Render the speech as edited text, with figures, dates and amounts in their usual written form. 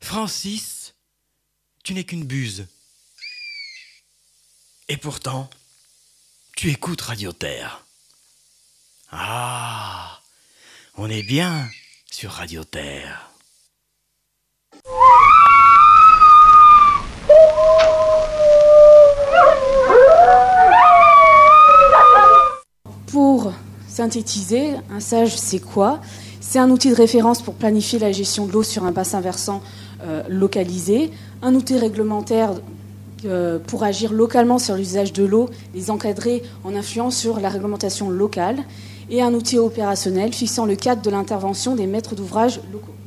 Francis, tu n'es qu'une buse. Et pourtant, tu écoutes Radio Terre. Ah, on est bien sur Radio Terre. Pour synthétiser, un SAGE, c'est quoi ? C'est un outil de référence pour planifier la gestion de l'eau sur un bassin versant localisé, un outil réglementaire pour agir localement sur l'usage de l'eau, les encadrer en influant sur la réglementation locale, et un outil opérationnel fixant le cadre de l'intervention des maîtres d'ouvrage locaux.